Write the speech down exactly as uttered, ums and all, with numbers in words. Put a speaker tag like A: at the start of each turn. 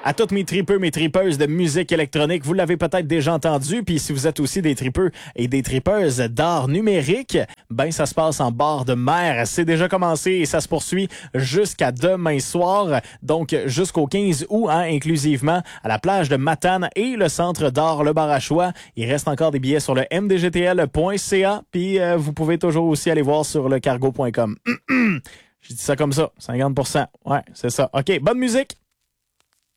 A: À toutes mes tripeux, mes tripeuses de musique électronique, vous l'avez peut-être déjà entendu, puis si vous êtes aussi des tripeux et des tripeuses d'art numérique, ben ça se passe en bord de mer. C'est déjà commencé et ça se poursuit jusqu'à demain soir, donc jusqu'au quinze août, hein, inclusivement, à la plage de Matane et le centre d'art Le Barachois. Il reste encore des billets sur le m d g t l point c a, puis euh, vous pouvez toujours aussi aller voir sur le cargo point com. J'ai dit ça comme ça, cinquante pour cent. Ouais, c'est ça. OK, bonne musique!